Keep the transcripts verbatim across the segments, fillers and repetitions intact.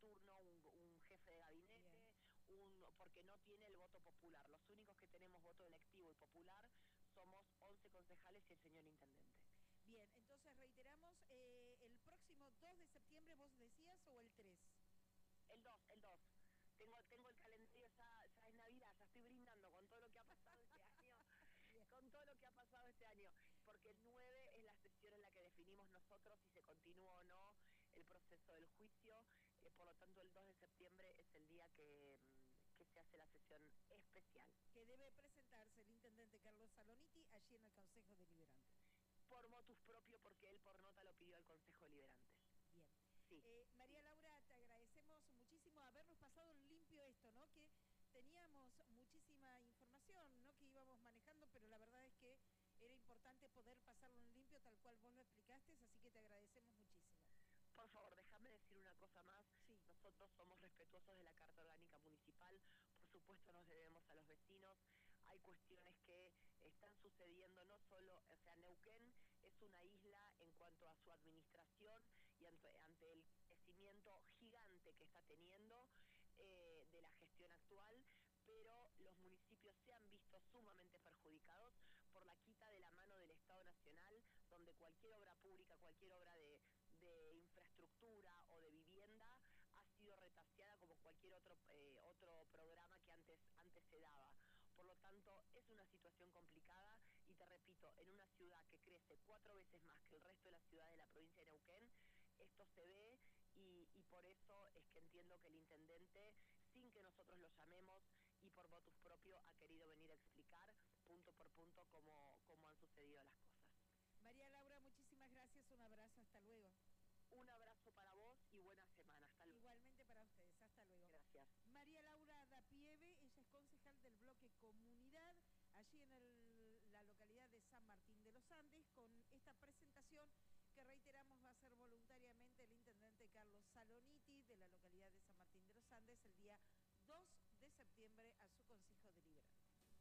turno, un, un jefe de gabinete, un, porque no tiene el voto popular. Los únicos que tenemos voto electivo y popular somos once concejales y el señor intendente. Bien, entonces reiteramos, eh, el próximo dos de septiembre vos decías o el tres. El dos, el dos. Tengo, tengo el calendario, ya, ya es Navidad, ya estoy brindando con todo lo que ha pasado este año, con todo lo que ha pasado este año, porque el nueve es la sesión en la que definimos nosotros si se continúa o no el proceso del juicio, eh, por lo tanto el dos de septiembre es el día que, que se hace la sesión especial. Que debe presentarse el intendente Carlos Saloniti allí en el Consejo Deliberante. Por motus propio, porque él por nota lo pidió al Consejo Deliberante. Bien. Sí. Eh, María sí. Laura, te agradecemos muchísimo habernos pasado limpio esto, ¿no? Que teníamos muchísima información, ¿no? Que íbamos manejando, pero la verdad es que era importante poder pasarlo en limpio tal cual vos lo explicaste, así que te agradecemos muchísimo. Por favor, déjame decir una cosa más. Sí. Nosotros somos respetuosos de la Carta Orgánica Municipal, por supuesto nos debemos a los vecinos. Hay cuestiones que están sucediendo, no solo, o sea, Neuquén es una isla en cuanto a su administración y ante, ante el crecimiento gigante que está teniendo eh, de la gestión actual, pero los municipios se han visto sumamente perjudicados por la quita de la mano del Estado Nacional, donde cualquier obra pública, cualquier obra de, de infraestructura o de vivienda ha sido retaseada como cualquier otro, eh, otro programa que antes, antes se daba. Por lo tanto, es una situación complicada y te repito, en una ciudad que crece cuatro veces más que el resto de las ciudades de la provincia de Neuquén, esto se ve y, y por eso es que entiendo que el intendente, sin que nosotros lo llamemos y por motus propio, ha querido venir a explicar punto por punto cómo, cómo han sucedido las cosas. María Laura, muchísimas gracias, un abrazo, hasta luego. Un abrazo para vos y buena semana. Hasta luego. Igualmente para ustedes, hasta luego. Gracias. María Laura Dapieve, ella es concejal del bloque Comunidad, allí en el, la localidad de San Martín de los Andes, con esta presentación que reiteramos va a ser voluntariamente el intendente Carlos Saloniti de la localidad de San Martín de los Andes el día dos de septiembre a su Consejo Deliberante.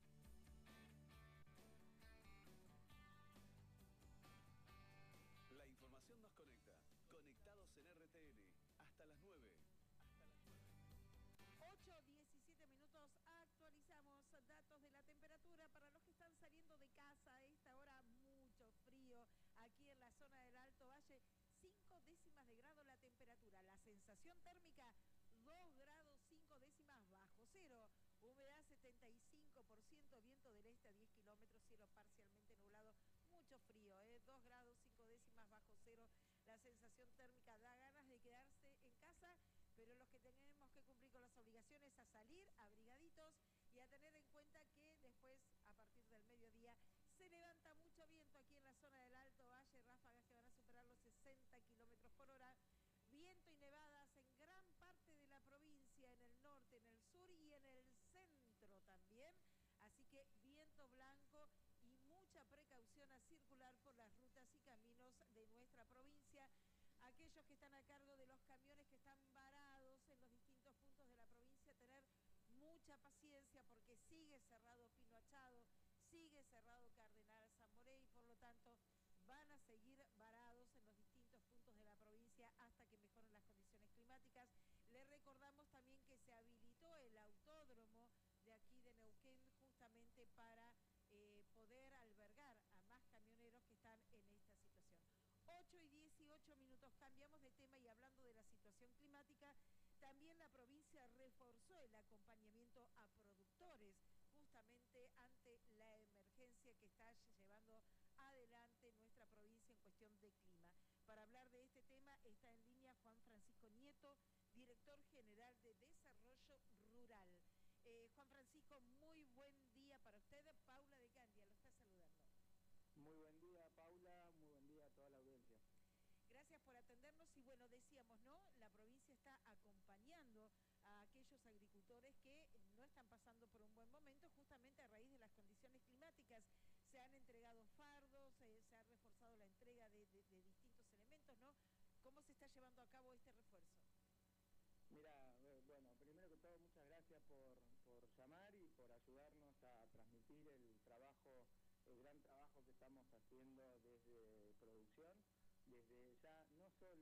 La información nos conecta. Conectados en R T N. Hasta las nueve. Hasta las nueve. ocho, diecisiete minutos, actualizamos datos de la temperatura para los que están saliendo de casa a esta hora, mucho frío aquí en la zona del Alto Valle, cinco décimas de grado la temperatura, la sensación térmica dos grados cinco décimas bajo cero, humedad setenta y cinco por ciento, viento del este a diez kilómetros, cielo parcialmente nublado, mucho frío, ¿eh? dos grados cinco décimas bajo cero, la sensación térmica da ganas de quedarse en casa, pero los que tenemos que cumplir con las obligaciones a salir abrigaditos y a tener en cuenta que después, a partir del mediodía, se levanta mucho viento aquí en la zona del Alto Valle, ráfagas que van a superar los sesenta kilómetros por hora, viento y nevadas en gran parte de la provincia, en el norte, en el sur y en el centro también, así que viento blanco y mucha precaución a circular por las rutas y caminos de nuestra provincia. Aquellos que están a cargo de los camiones que están varados en los distintos puntos de la provincia, tener mucha paciencia porque sigue cerrado Pino Achado, sigue cerrado Cardenal Zamoré y por lo tanto van a seguir varados en los distintos puntos de la provincia hasta que mejoren las condiciones climáticas. Les recordamos también que se habilitó el autódromo de aquí de Neuquén justamente para eh, poder albergar a más camioneros que están en esta situación. ocho y dieciocho minutos, cambiamos de tema y hablando de la situación climática, también la provincia reforzó el acompañamiento a productores justamente ante la emergencia que está llevando adelante nuestra provincia en cuestión de clima. Para hablar de este tema está en línea Juan Francisco Nieto, director general de Desarrollo Rural. Eh, Juan Francisco, muy buen día para usted. Paula de Candia lo está saludando. Muy buen día, Paula, muy buen día a toda la audiencia. Gracias por atendernos y bueno, decíamos, ¿no? La provincia está acompañando a aquellos agricultores que no están pasando por un buen momento justamente a raíz de las condiciones climáticas. Se han entregado fardos, eh, se ha reforzado la entrega de, de, de distintos elementos, ¿no? ¿Cómo se está llevando a cabo este refuerzo? Mira, bueno, primero que todo, muchas gracias por, por llamar y por ayudarnos a transmitir el trabajo, el gran trabajo que estamos haciendo desde producción, desde ya no solo